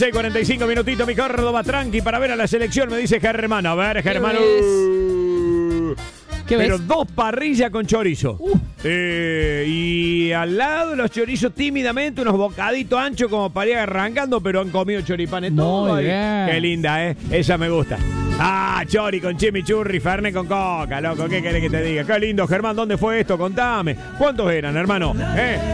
45 minutitos, mi Córdoba, tranqui, para ver a la selección, me dice Germán. A ver, Germán. ¿Qué ves? Pero 2 parrillas con chorizo. Y al lado los chorizos tímidamente, unos bocaditos anchos como para ir arrancando, pero han comido choripanes todos. Muy bien. Qué linda, esa me gusta. Ah, chori con chimichurri, fernet con coca, loco, ¿qué querés que te diga? Qué lindo, Germán, ¿dónde fue esto? Contame. ¿Cuántos eran, hermano?